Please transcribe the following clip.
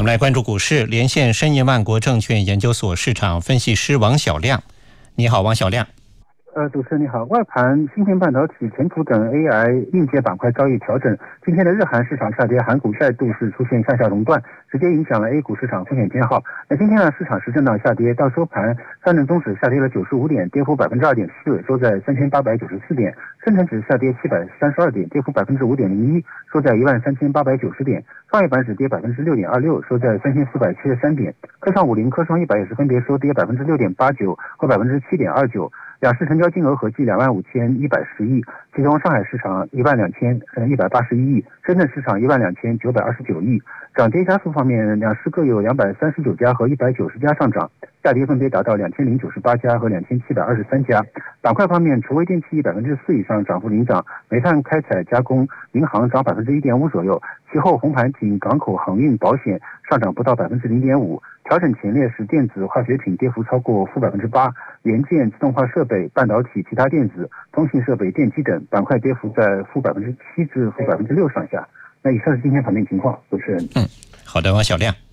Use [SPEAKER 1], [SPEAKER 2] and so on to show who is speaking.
[SPEAKER 1] 们来关注股市，连线申银万国证券研究所市场分析师王小亮。你好，王小亮。
[SPEAKER 2] 主持人你好，外盘芯片半导体、存储等 AI 硬件板块遭遇调整。今天的日韩市场下跌，韩股再度是出现向下熔断，直接影响了 A 股市场风险偏好。那今天呢，市场是震荡下跌，到收盘，上证综指下跌了95点，跌幅 2.4%， 收在3894点；深成指下跌732点，跌幅 5.01%， 收在13890点；创业板指跌 6.26%， 收在3473点；科创50、科创100也是分别收跌 6.89% 和 7.29%。两市成交金额合计25110亿，其中上海市场12181亿，深圳市场12929亿。涨跌家数方面，两市各有239家和190家上涨，下跌分别达到2098家和2723家。板块方面，除微电器4%以上涨幅领涨，煤炭开采加工、银行涨 1.5% 左右，其后红盘景、港口、航运、保险上涨不到 0.5%。调整前列是电子、化学品跌幅超过-8%，元件、自动化设备、半导体、其他电子、通信设备、电机等板块跌幅在-7%至-6%上下。那以上是今天盘面情况，主持人。
[SPEAKER 1] 好的，王小亮。